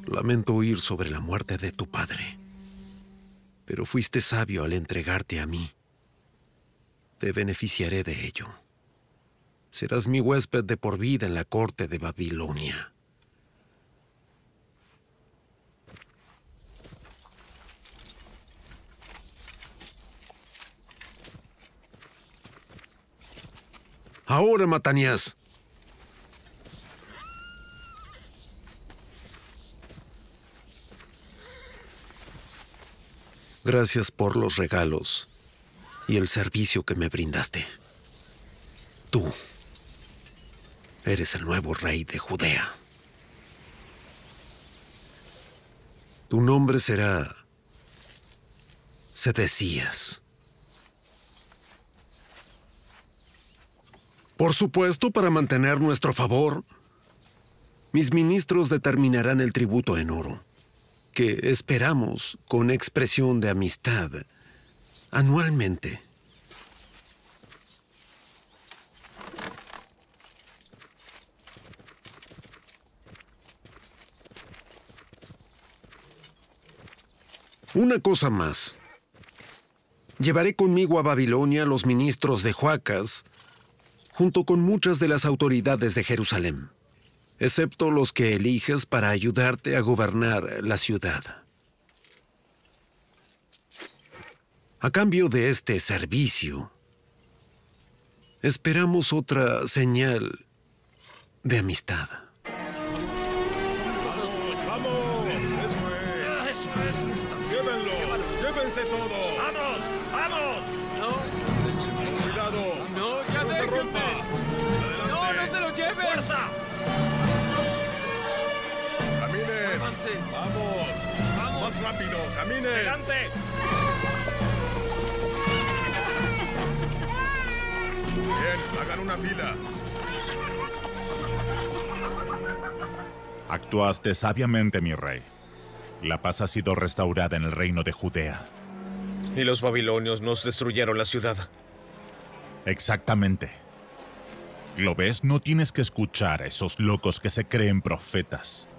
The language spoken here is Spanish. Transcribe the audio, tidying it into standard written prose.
Lamento oír sobre la muerte de tu padre, pero fuiste sabio al entregarte a mí. Te beneficiaré de ello. Serás mi huésped de por vida en la corte de Babilonia. Ahora, Matanías. Gracias por los regalos y el servicio que me brindaste. Tú eres el nuevo rey de Judea. Tu nombre será Sedecías. Por supuesto, para mantener nuestro favor, mis ministros determinarán el tributo en oro, que esperamos con expresión de amistad anualmente. Una cosa más. Llevaré conmigo a Babilonia a los ministros de Joacas, junto con muchas de las autoridades de Jerusalén, excepto los que eliges para ayudarte a gobernar la ciudad. A cambio de este servicio, esperamos otra señal de amistad. ¡Vamos! ¡Eso es! ¡Llévenlo! ¡Llévense todo! ¡Vamos! ¡Vamos! ¡Cuidado! ¡No, ya ¡No se déjenme! rompa! ¡Adelante! ¡No, no se lo lleven! ¡Fuerza! ¡Caminen! ¡Avance! ¡Vamos! ¡Vamos! ¡Más rápido! ¡Caminen! ¡Adelante! Bien, hagan una fila. Actuaste sabiamente, mi rey. La paz ha sido restaurada en el reino de Judea. Y los babilonios nos destruyeron la ciudad. Exactamente. ¿Lo ves? No tienes que escuchar a esos locos que se creen profetas.